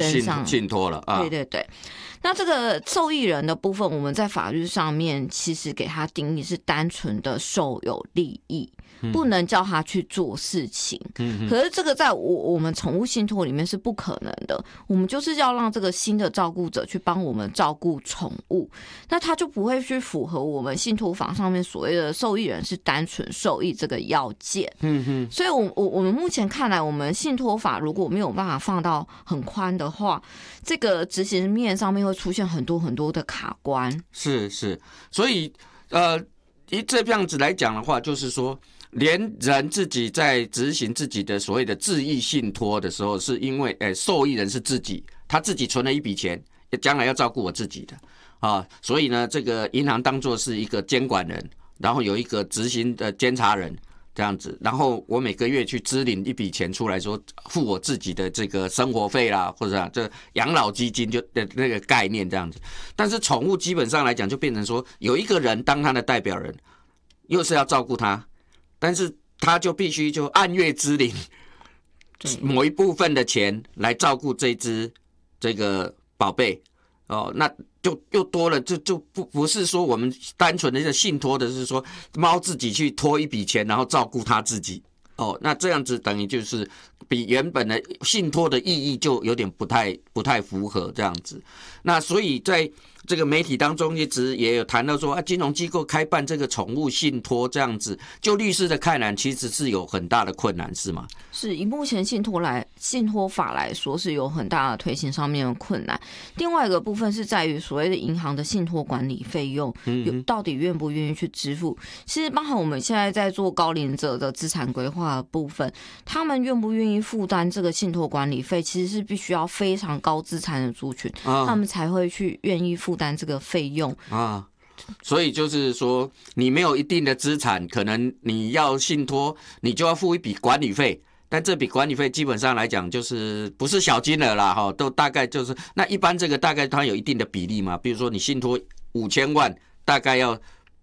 信托了啊。 对对对。那这个受益人的部分，我们在法律上面其实给他定义是单纯的受有利益，不能叫他去做事情。可是这个在我们宠物信托里面是不可能的，我们就是要让这个新的照顾者去帮我们照顾宠物，那他就不会去符合我们信托法上面所谓的受益人是单纯受益这个要件。所以我们目前看来，我们信托法如果没有办法放到很宽的话，这个执行面上面会出现很多很多的卡关。 是，所以以这样子来讲的话，就是说，连人自己在执行自己的所谓的自益信托的时候，是因为受益人是自己，他自己存了一笔钱，将来要照顾我自己的啊，所以呢，这个银行当作是一个监管人，然后有一个执行的监察人。这样子，然后我每个月去支领一笔钱出来说付我自己的这个生活费啦，或者这养老基金就的那个概念这样子。但是宠物基本上来讲就变成说有一个人当他的代表人，又是要照顾他，但是他就必须就按月支领某一部分的钱来照顾这只这个宝贝哦，那就又多了，就不是说我们单纯的一个信托的，是说猫自己去托一笔钱，然后照顾它自己哦，那这样子等于就是比原本的信托的意义就有点不太符合这样子。那所以在这个媒体当中一直也有谈到说金融机构开办这个宠物信托这样子，就律师的看来其实是有很大的困难，是吗？ 是以目前信托法来说是有很大的推行上面的困难。另外一个部分是在于所谓的银行的信托管理费用，到底愿不愿意去支付？其实包含我们现在在做高龄者的资产规划的部分，他们愿不愿意负担这个信托管理费，其实是必须要非常高资产的族群，他们才会去愿意负担这个费用啊。所以就是说，你没有一定的资产，可能你要信托，你就要付一笔管理费。但这笔管理费基本上来讲，就是不是小金额啦，哈，都大概就是那一般这个大概它有一定的比例嘛。比如说你信托5000万，大概要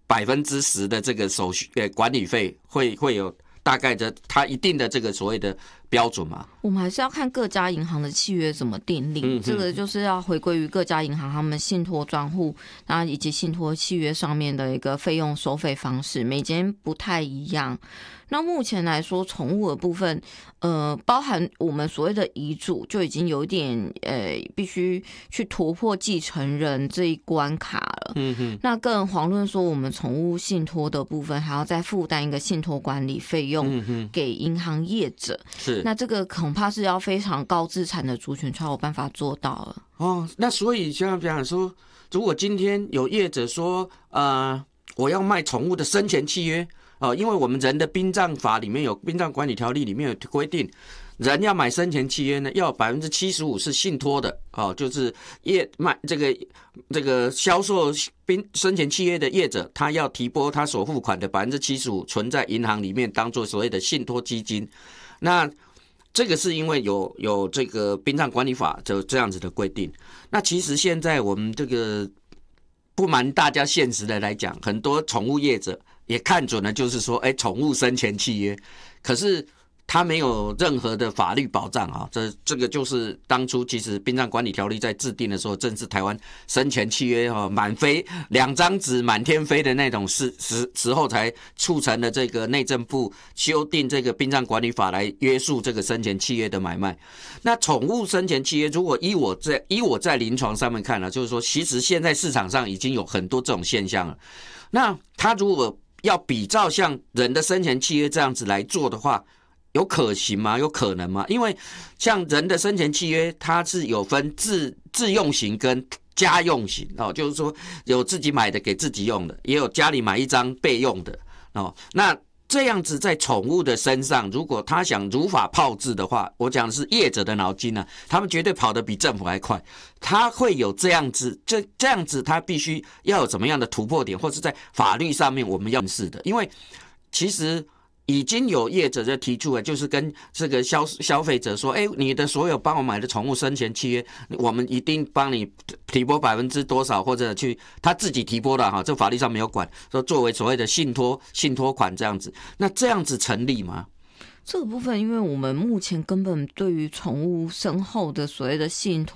10%的这个手续管理费会有大概的它一定的这个所谓的标准嘛。 我们还是要看各家银行的契约怎么订立，这个就是要回归于各家银行他们信托专户，然后以及信托契约上面的一个费用收费方式，每间不太一样。那目前来说，宠物的部分，包含我们所谓的遗嘱，就已经有一点，必须去突破继承人这一关卡了。那更遑论说我们宠物信托的部分，还要再负担一个信托管理费用给银行业者。 是， 那这个恐怕是要非常高资产的族群才有办法做到了。 哦，那所以像比方说，如果今天有业者说，我要卖宠物的生前契约。因为我们人的殡葬法里面有殡葬管理条例里面有规定，人要买生前契约呢，要有75%是信托的，就是卖这个销售生前契约的业者，他要提拨他所付款的75%存在银行里面，当做所谓的信托基金。那这个是因为有这个殡葬管理法就这样子的规定。那其实现在我们这个不瞒大家现实的来讲，很多宠物业者也看准了，就是说，宠物生前契约，可是它没有任何的法律保障啊。这个就是当初其实殡葬管理条例在制定的时候，正是台湾生前契约满飞2张纸满天飞的那种时候，才促成了这个内政部修订这个殡葬管理法来约束这个生前契约的买卖。那宠物生前契约，如果依我在临床上面看了，就是说，其实现在市场上已经有很多这种现象了。那它如果要比照像人的生前契约这样子来做的话，有可行吗？有可能吗？因为像人的生前契约，它是有分自用型跟家用型就是说有自己买的给自己用的，也有家里买一张备用的那这样子在宠物的身上，如果他想如法炮制的话，我讲的是业者的脑筋啊，他们绝对跑得比政府还快。他会有这样子，这样子他必须要有怎么样的突破点，或是在法律上面我们要认识的。因为其实已经有业者在提出了，就是跟这个消费者说，你的所有帮我买的宠物生前契约，我们一定帮你提拨多少，或者去他自己提拨的哈，这法律上没有管，说作为所谓的信托款这样子，那这样子成立吗？ 这个部分，因为我们目前根本对于宠物身后的所谓的信托